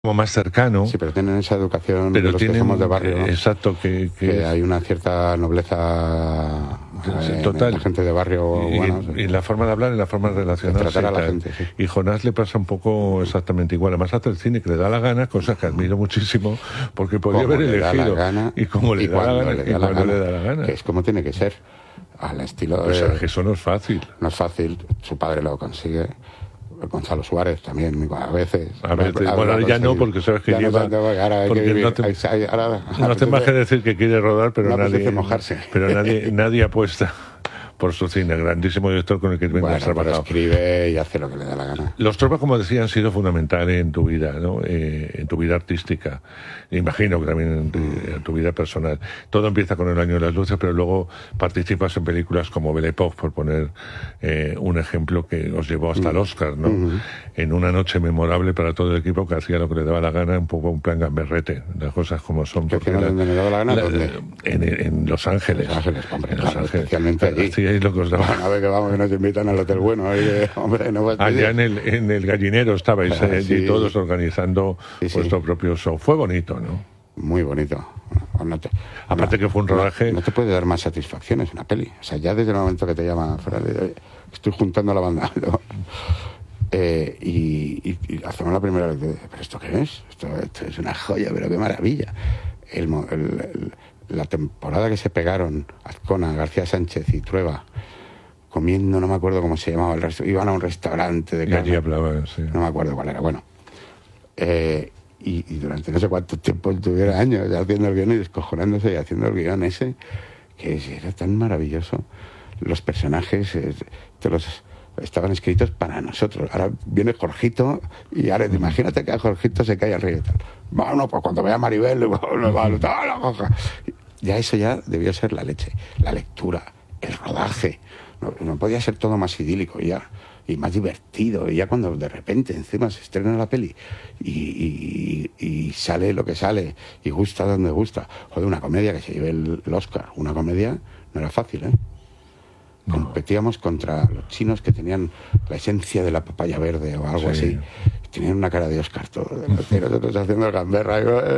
como más cercano. Sí, pero tienen esa educación pero de los que somos de barrio, ¿no? Exacto, que hay una cierta nobleza total. en la gente de barrio. Y la forma de hablar y la forma de relacionarse. De tratar a la gente, sí. Y Jonás le pasa un poco exactamente igual. Además hace el cine que le da la gana, cosa que admiro muchísimo, porque podría haber elegido. Y cómo le da la gana. Que es como tiene que ser. Al estilo de... que eso no es fácil. No es fácil. Su padre lo consigue. Gonzalo Suárez también, a veces. Bueno, ya no, porque sabes que lleva... No hace más que decir que quiere rodar, pero nadie apuesta por su cine, grandísimo director con el que vengo has trabajado. Escribe y hace lo que le da la gana. Los Tropa, como decía, han sido fundamentales en tu vida, ¿no? En tu vida artística. Imagino que también en tu vida personal. Todo empieza con El año de las luces, pero luego participas en películas como Belle Époque, por poner un ejemplo que os llevó hasta el Oscar, ¿no? En una noche memorable para todo el equipo que hacía lo que le daba la gana, un poco un plan gamberrete, las cosas como son. ¿Qué le daba la gana? En Los Ángeles. Hombre, especialmente allí. Lo que os daba. Una vez que vamos, que nos invitan al Hotel Bueno. Hombre, no allá en el Gallinero estabais y todos organizando vuestro propio show. Fue bonito, ¿no? Muy bonito. Aparte que fue un rodaje... No te puede dar más satisfacciones una peli. O sea, ya desde el momento que te llama estoy juntando la banda, ¿no? Y hacemos la primera vez. ¿Pero esto qué es? Esto es una joya, pero qué maravilla. La temporada que se pegaron Azcona, García Sánchez y Trueba comiendo, no me acuerdo cómo se llamaba el resto, iban a un restaurante de carne, y allí hablaban, sí. No me acuerdo cuál era, bueno, y durante no sé cuánto tiempo estuviera años haciendo el guión y descojonándose y haciendo el guión ese, que era tan maravilloso. Los personajes estaban escritos para nosotros. Ahora viene Jorgito y ahora imagínate que a Jorgito se cae al río y tal. Bueno, pues cuando vea a Maribel ya eso ya debió ser la leche. La lectura, el rodaje. No podía ser todo más idílico ya y más divertido. Y ya cuando de repente encima se estrena la peli y sale lo que sale y gusta donde gusta. Joder, una comedia que se lleve el Oscar. Una comedia no era fácil, ¿eh? No. Competíamos contra los chinos que tenían la esencia de la papaya verde o algo así. Tenían una cara de Oscar todo, y nosotros haciendo el gamberra.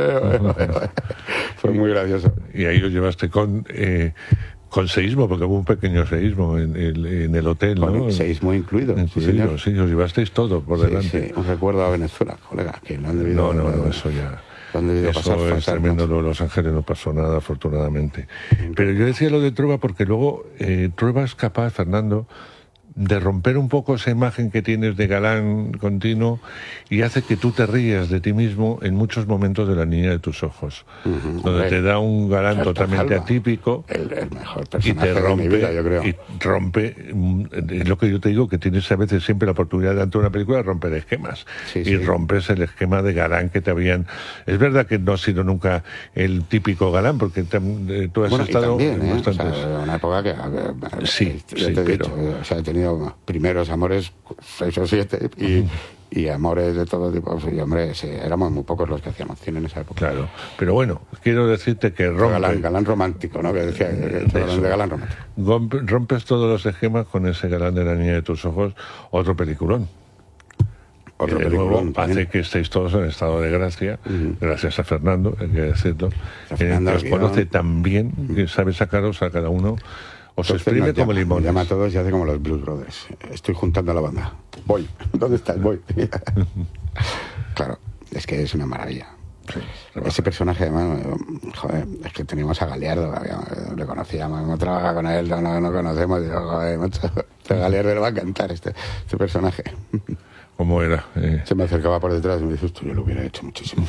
Fue muy gracioso. Y ahí lo llevaste con seísmo, porque hubo un pequeño seísmo en el hotel, ¿no? Con seísmo incluido. Sí, os llevasteis todo por delante. Sí, un recuerdo a Venezuela, colega, que no han debido... No, eso ya... Eso es tremendo, lo de Los Ángeles no pasó nada, afortunadamente. Pero yo decía lo de Trueba porque luego Trueba es capaz, Fernando, de romper un poco esa imagen que tienes de galán continuo y hace que tú te rías de ti mismo en muchos momentos de La niña de tus ojos, donde te da un galán totalmente atípico, el mejor personaje de mi vida, yo creo. Y rompe, es lo que yo te digo, que tienes a veces siempre la oportunidad ante una película de romper esquemas, rompes el esquema de galán que te habían... Es verdad que no has sido nunca el típico galán, porque tú has estado... También, en bastantes... o sea, una época que... he tenido primeros amores 6 o 7 y amores de todo tipo. Y hombre, éramos muy pocos los que hacíamos cine en esa época. Claro, pero bueno, quiero decirte que galán romántico, ¿no? Que decía de galán romántico. Rompes todos los esquemas con ese galán de La niña de tus ojos, otro peliculón. Otro peliculón hace que estéis todos en estado de gracia, gracias a Fernando, hay que decirlo, que os conoce tan bien, que sabe sacaros a cada uno. Os exprime como limones. Llama a todos y hace como los Blues Brothers. Estoy juntando a la banda. Voy. ¿Dónde estás? Voy. Claro, es que es una maravilla. Sí, ese personaje, además, joder, es que teníamos a Galiardo, le conocíamos, no trabaja con él, no conocemos, digo, joder, macho, este Galiardo le va a encantar este personaje. ¿Cómo era? Se me acercaba por detrás y me dice, esto yo lo hubiera hecho muchísimo.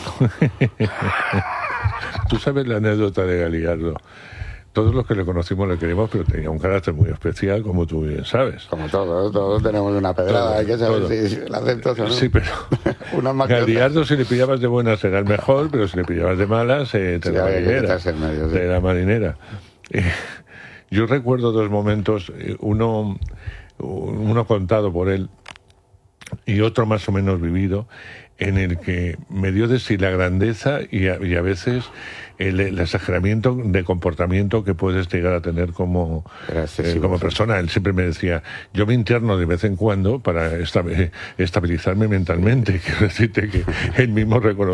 Tú sabes la anécdota de Galiardo. Todos los que le conocimos le queríamos, pero tenía un carácter muy especial, como tú bien sabes. Como todos tenemos una pedrada, hay que saber si la aceptas o no. Sí, pero Galiardo, si le pillabas de buenas era el mejor, pero si le pillabas de malas, te la marinera. Yo recuerdo 2 momentos, uno contado por él y otro más o menos vivido, en el que me dio de sí la grandeza y a veces el exageramiento de comportamiento que puedes llegar a tener como persona. Él siempre me decía, yo me interno de vez en cuando para estabilizarme mentalmente. Quiero decirte que él mismo reconoció